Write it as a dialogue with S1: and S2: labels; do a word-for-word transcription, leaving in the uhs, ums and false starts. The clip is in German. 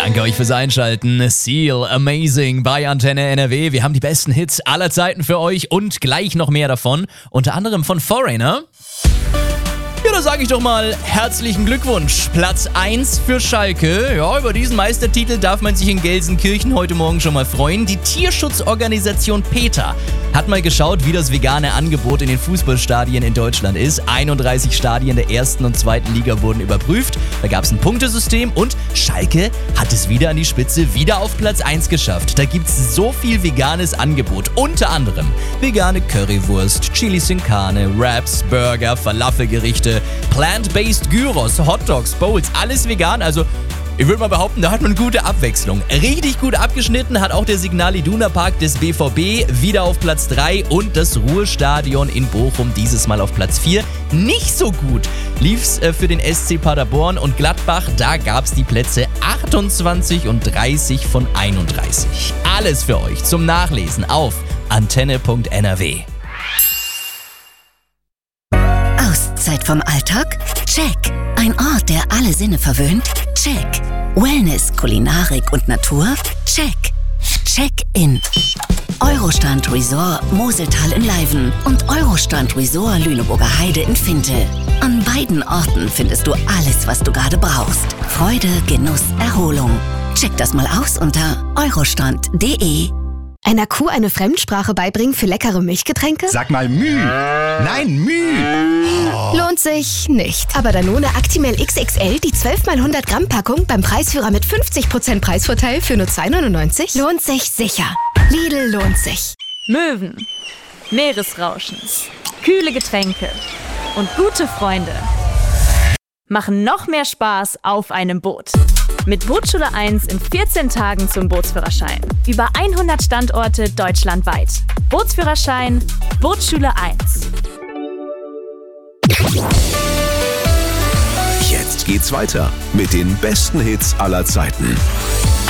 S1: Danke euch fürs Einschalten. Seal, Amazing bei Antenne N R W. Wir haben die besten Hits aller Zeiten für euch und gleich noch mehr davon. Unter anderem von Foreigner. Ja, da sage ich doch mal herzlichen Glückwunsch. Platz eins für Schalke. Ja, über diesen Meistertitel darf man sich in Gelsenkirchen heute Morgen schon mal freuen. Die Tierschutzorganisation PETA hat mal geschaut, wie das vegane Angebot in den Fußballstadien in Deutschland ist. einunddreißig Stadien der ersten und zweiten Liga wurden überprüft. Da gab es ein Punktesystem und Schalke hat es wieder an die Spitze, wieder auf Platz eins geschafft. Da gibt es so viel veganes Angebot. Unter anderem vegane Currywurst, Chili sin Carne, Wraps, Burger, Falafelgerichte, Plant-based Gyros, Hotdogs, Bowls, alles vegan. Also ich würde mal behaupten, da hat man gute Abwechslung. Richtig gut abgeschnitten hat auch der Signal Iduna Park des B V B wieder auf Platz drei und das Ruhrstadion in Bochum dieses Mal auf Platz vier. Nicht so gut lief's für den S C Paderborn und Gladbach. Da gab's die Plätze achtundzwanzig und dreißig von einunddreißig. Alles für euch zum Nachlesen auf antenne punkt n r w.
S2: Auszeit vom Alltag? Check. Ein Ort, der alle Sinne verwöhnt? Check. Wellness, Kulinarik und Natur? Check. Check-in. Eurostrand Resort Moseltal in Leiven und Eurostrand Resort Lüneburger Heide in Finte. An beiden Orten findest du alles, was du gerade brauchst. Freude, Genuss, Erholung. Check das mal aus unter eurostrand punkt de.
S3: Einer Kuh eine Fremdsprache beibringen für leckere Milchgetränke?
S4: Sag mal Müh. Nein, Müh. Oh.
S3: Lohnt sich nicht. Aber Danone Actimel X X L, die zwölf mal hundert Gramm Packung beim Preisführer mit fünfzig Prozent Preisvorteil für nur zwei neunundneunzig, lohnt sich sicher. Lidl lohnt sich.
S5: Möwen, Meeresrauschen, kühle Getränke und gute Freunde machen noch mehr Spaß auf einem Boot. Mit Bootsschule eins in vierzehn Tagen zum Bootsführerschein. Über hundert Standorte deutschlandweit. Bootsführerschein, Bootsschule eins.
S6: Jetzt geht's weiter mit den besten Hits aller Zeiten.